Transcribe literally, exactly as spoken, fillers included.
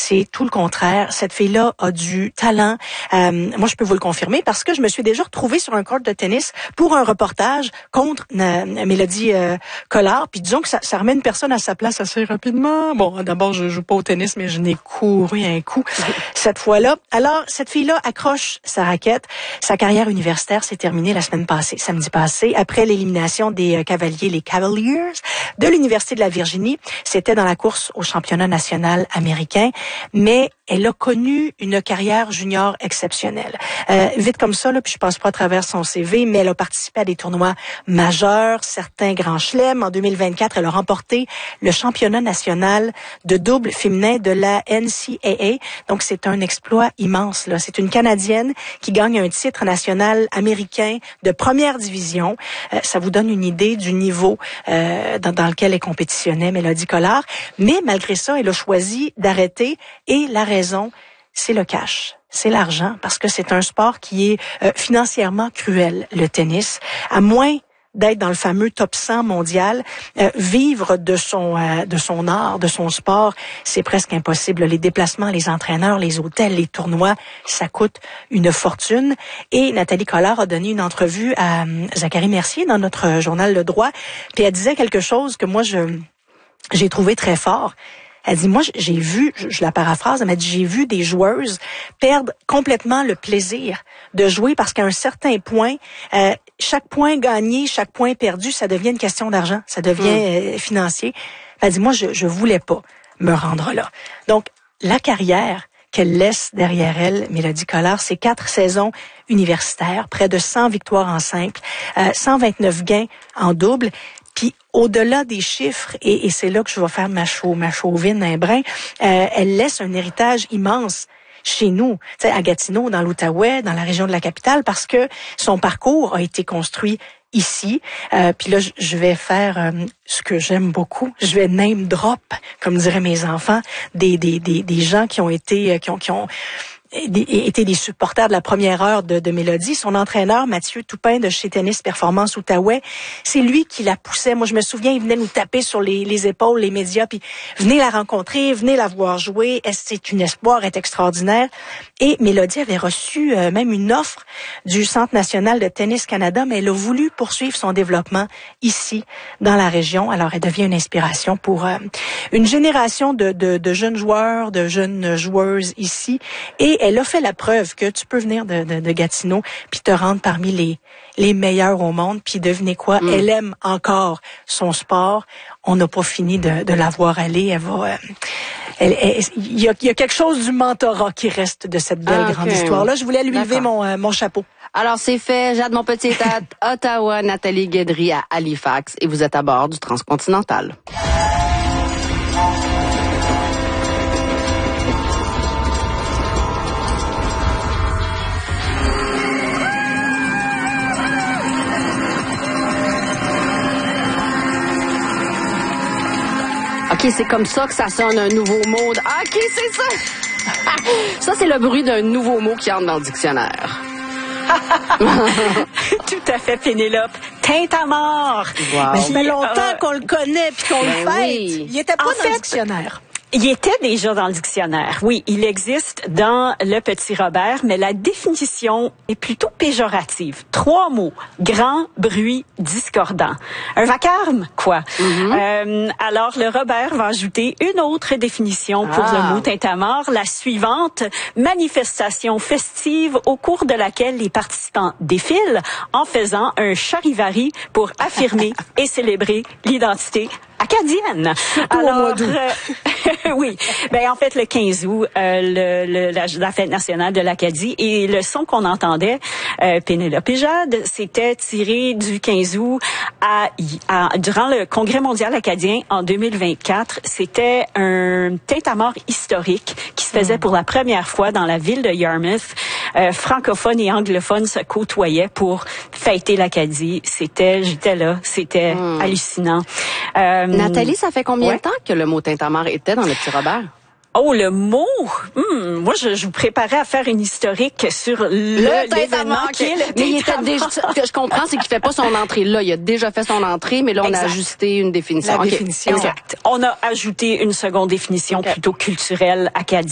c'est tout le contraire. Cette fille-là a du talent. Euh, moi, je peux vous le confirmer parce que je me suis déjà retrouvée sur un court de tennis pour un reportage contre euh, Mélodie euh, Collard. Puis disons que ça, ça remet une personne à sa place assez rapidement. Bon, d'abord, je joue pas au tennis, mais je n'ai couru un coup cette fois-là. Alors, cette fille-là accroche sa raquette. Sa carrière universitaire s'est terminée la semaine passée, samedi passé, après l'élimination des Cavaliers, les Cavaliers de l'Université de la Virginie. C'était dans la course au championnat national américain, mais elle a connu une carrière junior exceptionnelle. Euh, vite comme ça, là, puis je passe pas à travers son C V, mais elle a participé à des tournois majeurs, certains grands chelems. En deux mille vingt-quatre, elle a remporté le championnat national de double féminin de la N C A A. Donc, c'est un exploit immense, là. C'est une Canadienne qui gagne un titre national américain de première division. Euh, ça vous donne une idée du niveau euh, dans, dans lequel elle compétitionnait, Mélodie Collard. Mais malgré ça, elle a choisi d'arrêter et la raison, c'est le cash. C'est l'argent, parce que c'est un sport qui est euh, financièrement cruel, le tennis. À moins d'être dans le fameux top cent mondial, euh, vivre de son euh, de son art, de son sport, c'est presque impossible. Les déplacements, les entraîneurs, les hôtels, les tournois, ça coûte une fortune. Et Nathalie Collard a donné une entrevue à euh, Zachary Mercier dans notre journal Le Droit, puis elle disait quelque chose que moi je j'ai trouvé très fort. Elle dit, moi, j'ai vu, je la paraphrase, elle m'a dit, j'ai vu des joueuses perdre complètement le plaisir de jouer parce qu'à un certain point, euh, chaque point gagné, chaque point perdu, ça devient une question d'argent, ça devient mmh. euh, financier. Elle dit, moi, je, je voulais pas me rendre là. Donc, la carrière qu'elle laisse derrière elle, Mélodie Collard, c'est quatre saisons universitaires, près de cent victoires en simple, euh, cent vingt-neuf gains en double. Puis au-delà des chiffres, et, et c'est là que je vais faire ma, chau, ma chauvine un brin, euh, elle laisse un héritage immense chez nous, tu sais, à Gatineau, dans l'Outaouais, dans la région de la capitale, parce que son parcours a été construit ici. Euh, puis là, je vais faire euh, ce que j'aime beaucoup. Je vais name drop, comme diraient mes enfants, des des des, des gens qui ont été qui ont qui ont étaient des supporters de la première heure de, de Mélodie. Son entraîneur, Mathieu Toupin de chez Tennis Performance Outaouais, c'est lui qui la poussait. Moi, je me souviens, il venait nous taper sur les, les épaules, les médias, puis venez la rencontrer, venez la voir jouer. C'est une espoir, elle est extraordinaire. Et Mélodie avait reçu euh, même une offre du Centre national de tennis Canada, mais elle a voulu poursuivre son développement ici, dans la région. Alors, elle devient une inspiration pour euh, une génération de, de, de jeunes joueurs, de jeunes joueuses ici. Et elle a fait la preuve que tu peux venir de, de, de Gatineau puis te rendre parmi les les meilleurs au monde. Puis devinez quoi, mm. elle aime encore son sport. On n'a pas fini de, de la voir aller. Elle va... Euh, elle, elle, il, y a, il y a quelque chose du mentorat qui reste de cette belle ah, grande okay. histoire-là. Je voulais lui D'accord. lever mon, euh, mon chapeau. Alors, c'est fait. Jade Montpetit est à Ottawa, Nathalie Guedry à Halifax. Et vous êtes à bord du Transcontinental. OK, c'est comme ça que ça sonne un nouveau mot. De... OK, c'est ça. Ça, c'est le bruit d'un nouveau mot qui entre dans le dictionnaire. Tout à fait, Pénélope. Tintamarre. Wow. Mais ça fait longtemps euh, qu'on le connaît puis qu'on ben le fête. Oui. Il était pas en dans fait, le dictionnaire. Il était déjà dans le dictionnaire. Oui, il existe dans le Petit Robert, mais la définition est plutôt péjorative. Trois mots. Grand, bruit, discordant. Un vacarme, quoi. Mm-hmm. Euh, alors, le Robert va ajouter une autre définition pour ah. le mot tintamarre, la suivante. Manifestation festive au cours de laquelle les participants défilent en faisant un charivari pour affirmer et célébrer l'identité acadienne. Alors, euh, oui. Ben, en fait, le quinze août, euh, le, le, la, la fête nationale de l'Acadie, et le son qu'on entendait, euh, Pénélope et Jade, c'était tiré du quinze août à, à, durant le Congrès mondial acadien en deux mille vingt-quatre. C'était un tintamarre historique qui se faisait pour la première fois dans la ville de Yarmouth. Euh, francophones et anglophones se côtoyaient pour fêter l'Acadie. C'était, j'étais là, c'était mmh. hallucinant. Euh, Nathalie, ça fait combien ouais. de temps que le mot tintamarre était dans le Petit Robert? Oh, le mot! Hum, moi, je, je vous préparais à faire une historique sur le, le l'événement qui est le Mais il était déjà, ce que je comprends, c'est qu'il fait pas son entrée là. Il a déjà fait son entrée, mais là, on exact. a ajusté une définition. La okay. définition. Exact. On a ajouté une seconde définition okay. plutôt culturelle acadienne.